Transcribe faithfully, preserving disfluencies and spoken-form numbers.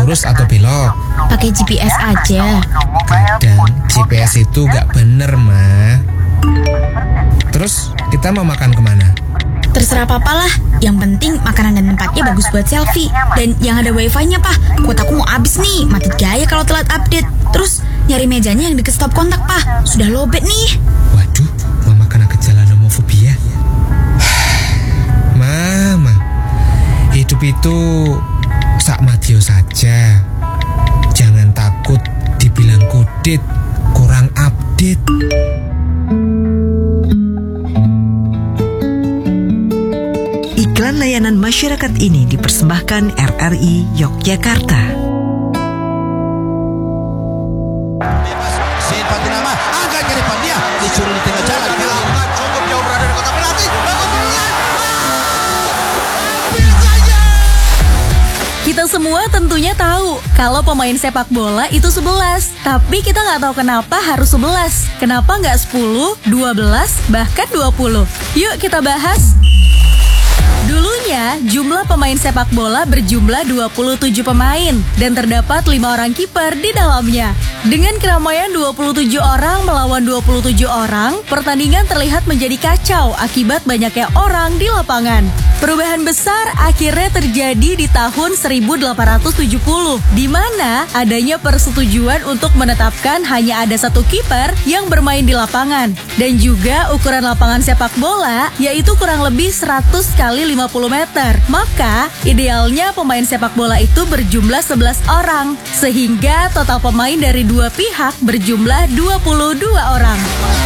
lurus atau belok? Pakai G P S aja. Kadang G P S itu gak bener, Ma. Terus kita mau makan kemana? Terserah papa lah. Yang penting makanan dan tempatnya bagus buat selfie. Dan yang ada wifi-nya, Pak. Kuotaku mau habis nih. Mati gaya kalau telat update. Terus nyari mejanya yang deket stop kontak, Pak. Sudah lobet nih. Waduh, Mama kena gejala nomofobia. Mama, hidup itu sak madio saja. Jangan takut dibilang kudit, kurang update. Iklan layanan masyarakat ini dipersembahkan R R I Yogyakarta. Bebas, Said Fatinama agak ke depan dia, dicuri di tengah jalan. Cukup jauh berada di kotak penalti. Kita semua tentunya tahu kalau pemain sepak bola itu sebelas. Tapi kita nggak tahu kenapa harus sebelas. Kenapa nggak sepuluh, dua belas, bahkan dua puluh. Yuk kita bahas. Dulunya, jumlah pemain sepak bola berjumlah dua puluh tujuh pemain dan terdapat lima orang kiper di dalamnya. Dengan keramaian dua puluh tujuh orang melawan dua puluh tujuh orang, pertandingan terlihat menjadi kacau akibat banyaknya orang di lapangan. Perubahan besar akhirnya terjadi di tahun seribu delapan ratus tujuh puluh, di mana adanya persetujuan untuk menetapkan hanya ada satu kiper yang bermain di lapangan. Dan juga ukuran lapangan sepak bola, yaitu kurang lebih seratus kali lima puluh meter. Maka, idealnya pemain sepak bola itu berjumlah sebelas orang, sehingga total pemain dari dua pihak berjumlah dua puluh dua orang.